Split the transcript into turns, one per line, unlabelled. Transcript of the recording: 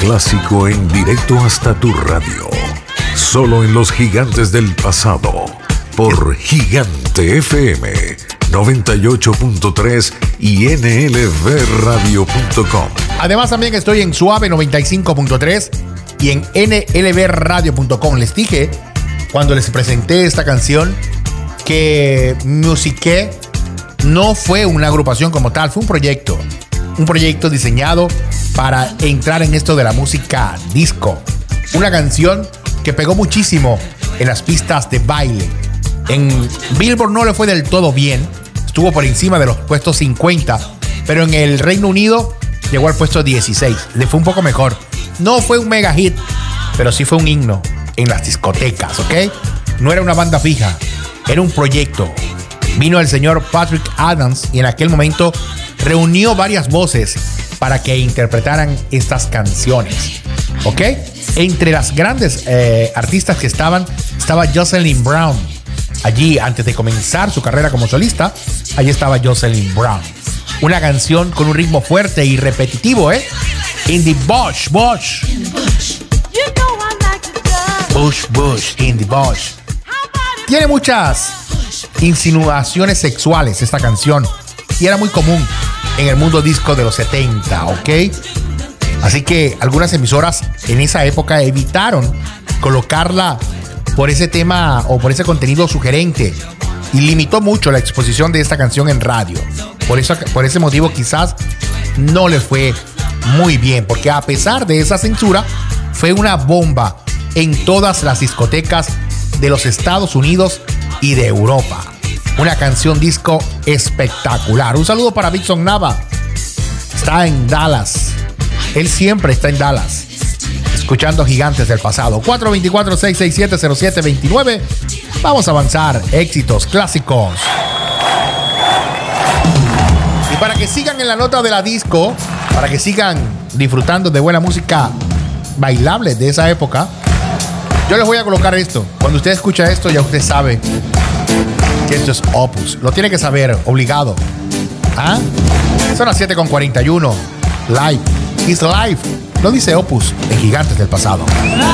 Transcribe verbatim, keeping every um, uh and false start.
clásico en directo hasta tu radio. Solo en los Gigantes del Pasado. Por Gigante F M noventa y ocho punto tres y N L V radio punto com.
Además también estoy en Suave noventa y cinco punto tres y en N L V radio punto com. Les dije cuando les presenté esta canción que Musiqué no fue una agrupación como tal, fue un proyecto. Un proyecto diseñado para entrar en esto de la música disco. Una canción que pegó muchísimo en las pistas de baile. En Billboard no le fue del todo bien, estuvo por encima de los puestos cincuenta, pero en el Reino Unido llegó al puesto dieciséis, le fue un poco mejor. No fue un mega hit, pero sí fue un himno en las discotecas, ¿ok? No era una banda fija, era un proyecto. Vino el señor Patrick Adams y en aquel momento reunió varias voces para que interpretaran estas canciones, ¿ok? Entre las grandes eh, artistas que estaban, estaba Jocelyn Brown. Allí, antes de comenzar su carrera como solista, allí estaba Jocelyn Brown. Una canción con un ritmo fuerte y repetitivo, ¿eh? In the bush, bush. Bush, bush, in the bush. Tiene muchas insinuaciones sexuales esta canción y era muy común en el mundo disco de los setenta, ¿ok? Así que algunas emisoras en esa época evitaron colocarla por ese tema o por ese contenido sugerente y limitó mucho la exposición de esta canción en radio. Por eso, por ese motivo quizás no le fue muy bien, porque a pesar de esa censura fue una bomba en todas las discotecas de los Estados Unidos y de Europa. Una canción disco espectacular. Un saludo para Vixon Nava. Está en Dallas. Él siempre está en Dallas, escuchando Gigantes del Pasado. cuatro dos cuatro, seis seis siete, cero siete dos nueve. Vamos a avanzar. Éxitos clásicos. Y para que sigan en la nota de la disco, para que sigan disfrutando de buena música bailable de esa época, yo les voy a colocar esto. Cuando usted escucha esto, ya usted sabe que esto es Opus. Lo tiene que saber, obligado. ¿Ah? Son las siete con cuarenta y uno. Live. It's live. Lo dice Opus en Gigantes del Pasado.